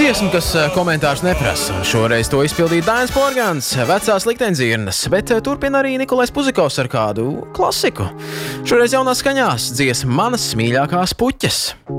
Dziesma, kas komentārs neprasa. Šoreiz to izpildīja Dainis Porgans, vecās likteņdzirnes, bet turpina arī Nikolais Puzikovs ar kādu klasiku. Šoreiz jaunās skaņās dziesma Manas mīļākās puķes.